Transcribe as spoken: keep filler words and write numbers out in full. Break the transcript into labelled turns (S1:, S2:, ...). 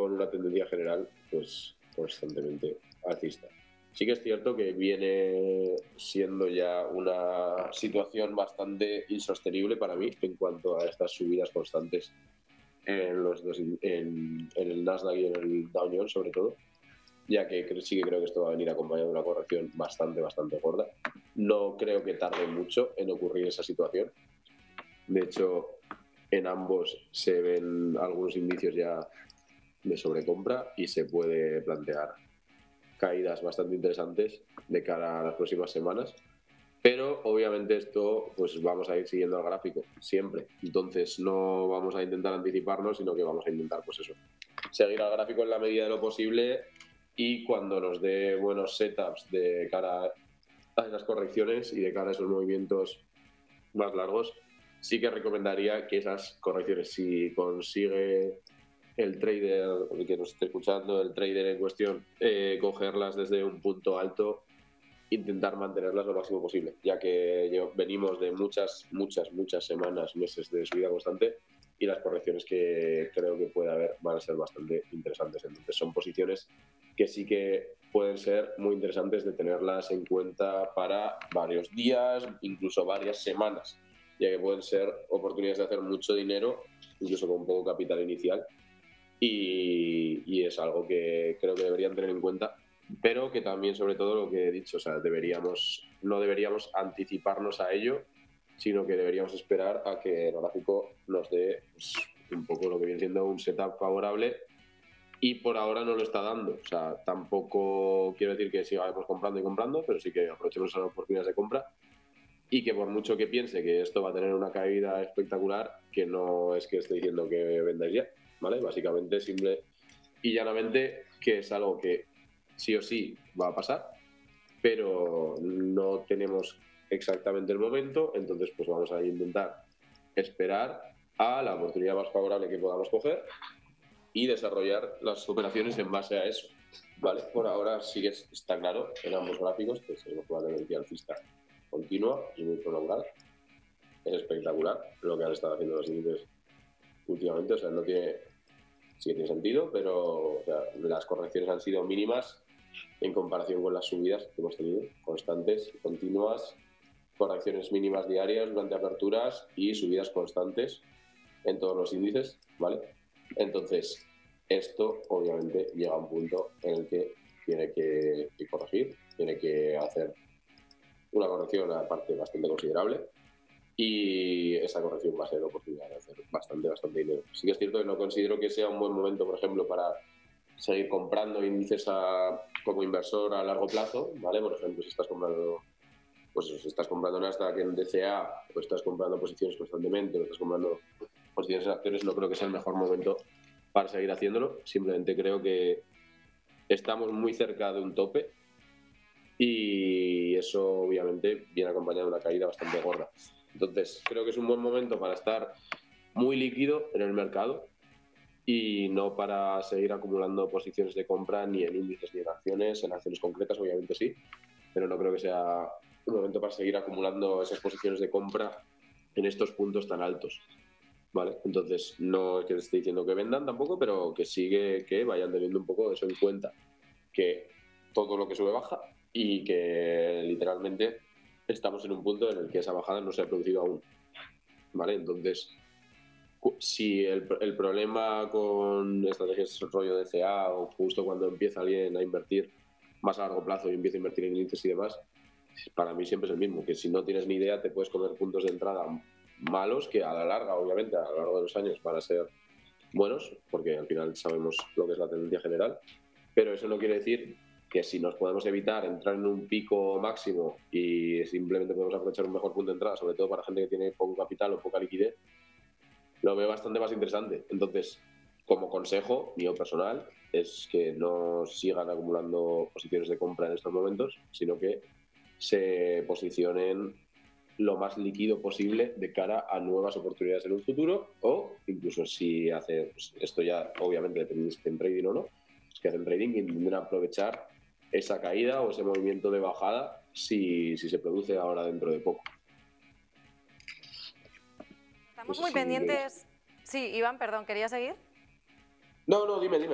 S1: con una tendencia general pues constantemente alcista. Sí que es cierto que viene siendo ya una situación bastante insostenible para mí en cuanto a estas subidas constantes en, los dos, en, en el Nasdaq y en el Dow Jones sobre todo, ya que sí que creo que esto va a venir acompañado de una corrección bastante, bastante gorda. No creo que tarde mucho en ocurrir esa situación. De hecho, en ambos se ven algunos indicios ya de sobrecompra y se puede plantear caídas bastante interesantes de cara a las próximas semanas. Pero obviamente esto pues vamos a ir siguiendo el gráfico siempre. Entonces no vamos a intentar anticiparnos, sino que vamos a intentar pues eso, seguir al gráfico en la medida de lo posible, y cuando nos dé buenos setups de cara a esas correcciones y de cara a esos movimientos más largos, sí que recomendaría que esas correcciones, si consigue el trader, el que nos esté escuchando, el trader en cuestión, eh, cogerlas desde un punto alto, intentar mantenerlas lo máximo posible, ya que venimos de muchas, muchas, muchas semanas, meses de subida constante, y las correcciones que creo que puede haber van a ser bastante interesantes. Entonces son posiciones que sí que pueden ser muy interesantes de tenerlas en cuenta para varios días, incluso varias semanas, ya que pueden ser oportunidades de hacer mucho dinero, incluso con poco capital inicial, y, y es algo que creo que deberían tener en cuenta, pero que también, sobre todo, lo que he dicho, o sea, deberíamos, no deberíamos anticiparnos a ello, sino que deberíamos esperar a que el gráfico nos dé pues, un poco lo que viene siendo un setup favorable, y por ahora no lo está dando. O sea, tampoco quiero decir que sigamos comprando y comprando, pero sí que aprovechemos esas oportunidades de compra, y que por mucho que piense que esto va a tener una caída espectacular, que no es que esté diciendo que vendáis ya, ¿vale? Básicamente, simple y llanamente, que es algo que sí o sí va a pasar, pero no tenemos exactamente el momento. Entonces pues vamos a intentar esperar a la oportunidad más favorable que podamos coger y desarrollar las operaciones en base a eso, ¿vale? Por ahora sí que está claro en ambos gráficos que tenemos una tendencia alcista continua y muy prolongada. Es espectacular lo que han estado haciendo los índices últimamente, o sea, no tiene, sí que tiene sentido, pero o sea, las correcciones han sido mínimas en comparación con las subidas que hemos tenido, constantes, continuas, correcciones mínimas diarias durante aperturas y subidas constantes en todos los índices, ¿vale? Entonces, esto obviamente llega a un punto en el que tiene que, que corregir, tiene que hacer una corrección aparte bastante considerable, y esa corrección va a ser la oportunidad de hacer bastante, bastante dinero. Sí que es cierto que no considero que sea un buen momento, por ejemplo, para seguir comprando índices a, como inversor a largo plazo, ¿vale? Por ejemplo, si estás comprando, pues si estás comprando Nasdaq en D C A, o estás comprando posiciones constantemente, o estás comprando posiciones en acciones, no creo que sea el mejor momento para seguir haciéndolo. Simplemente creo que estamos muy cerca de un tope, y eso obviamente viene acompañado de una caída bastante gorda. Entonces creo que es un buen momento para estar muy líquido en el mercado, y no para seguir acumulando posiciones de compra ni en índices ni en acciones. En acciones concretas obviamente sí, pero no creo que sea un momento para seguir acumulando esas posiciones de compra en estos puntos tan altos, ¿vale? Entonces no es que les esté diciendo que vendan tampoco, pero que sigue que vayan teniendo un poco eso en cuenta, que todo lo que sube baja, y que literalmente estamos en un punto en el que esa bajada no se ha producido aún, ¿vale? Entonces, si el, el problema con estrategias rollo D C A, o justo cuando empieza alguien a invertir más a largo plazo y empieza a invertir en índices y demás, para mí siempre es el mismo, que si no tienes ni idea te puedes comer puntos de entrada malos, que a la larga, obviamente, a lo largo de los años van a ser buenos, porque al final sabemos lo que es la tendencia general, pero eso no quiere decir que si nos podemos evitar entrar en un pico máximo y simplemente podemos aprovechar un mejor punto de entrada, sobre todo para gente que tiene poco capital o poca liquidez, lo veo bastante más interesante. Entonces, como consejo mío personal, es que no sigan acumulando posiciones de compra en estos momentos, sino que se posicionen lo más líquido posible de cara a nuevas oportunidades en un futuro, o incluso si hace, pues esto ya obviamente depende de si hacen trading o no, que hacen trading y intenten aprovechar esa caída o ese movimiento de bajada si, si se produce ahora dentro de poco.
S2: Estamos muy pendientes. Sí, Iván, perdón, ¿quería seguir?
S1: No, no, dime, dime.